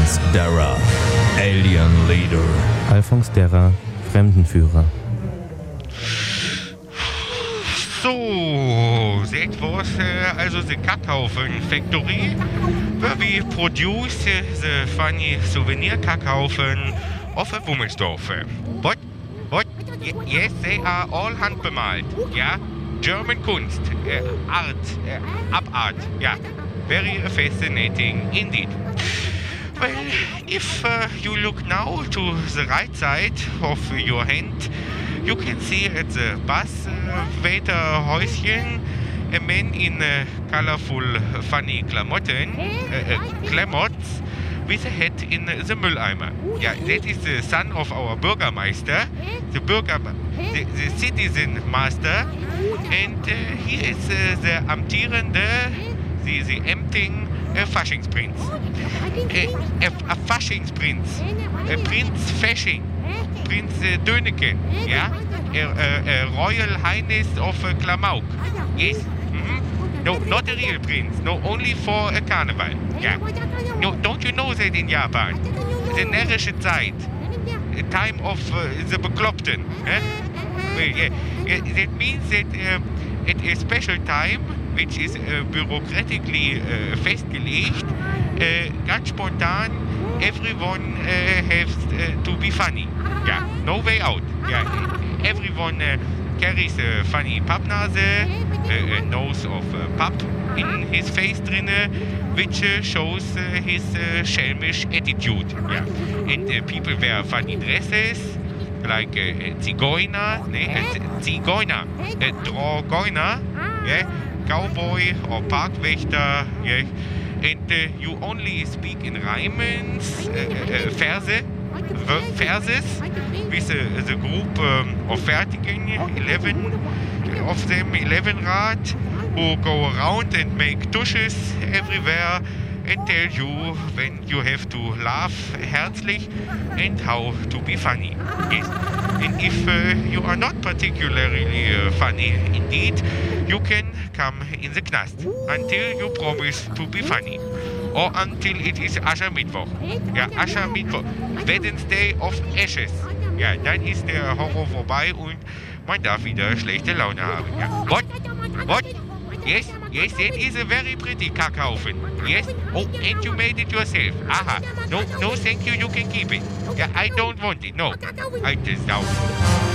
Alphonse Darra, Alien Leader. Alphonse Darra, Fremdenführer. So, that was also the Kackhaufen factory, where we produce the funny souvenir Kackhaufen of a Wummelsdorf. What? Yes, they are all handbemalt. Yeah, German Kunst, art, Abart. Yeah, very fascinating indeed. Well, if you look now to the right side of your hand, you can see at the bus Waiterhäuschen a man in colorful, funny Klamotten, Klamots, with a hat in the Mülleimer. Yeah, that is the son of our Bürgermeister, the citizen master, and he is the amtierende, the emptying Faschingsprinz. A Faschingsprinz, Prinz Fasching, Prinz Döneken, yeah? Royal Highness of Klamauk. Yes. No, not a real prince. No, only for a carnival. Yeah. No, don't you know that in Japan? The närrische Zeit. The time of the Bekloppten. Well, yeah. That means that at a special time, which is bürokratically festgelegt, ganz spontan, everyone has to be funny. Yeah, no way out. Yeah, everyone carries a funny Pappnase, a nose of pap in his face drinne, which shows his schelmish attitude. Yeah, and people wear funny dresses, like Zigeuner, Zigeuner, Drogoiner, yeah, cowboy or Parkwächter, yeah, and you only speak in Reimens, verses, with the group of Fertigen, 11 of them, 11 Rad, who go around and make tushes everywhere and tell you when you have to laugh herzlich and how to be funny. Yes. And if you are not particularly funny indeed, you can come in the Knast until you promise to be funny. Or until it is Aschermittwoch. Ja, Aschermittwoch. Wednesday of Ashes. Ja, dann ist der Horror vorbei und man darf wieder schlechte Laune haben. Ja. What? Yes, that is a very pretty Kackhaufen. Yes? Oh, and you made it yourself. Aha. No, thank you, you can keep it. Yeah, I don't want it, no. I just don't.